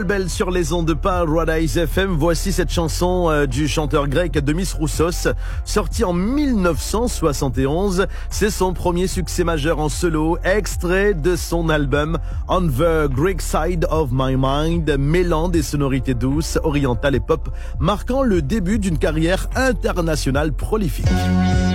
Belle sur les ondes de Paradise FM. Voici cette chanson du chanteur grec Demis Roussos, sortie en 1971. C'est son premier succès majeur en solo, extrait de son album On the Greek Side of My Mind, mêlant des sonorités douces, orientales et pop, marquant le début d'une carrière internationale prolifique.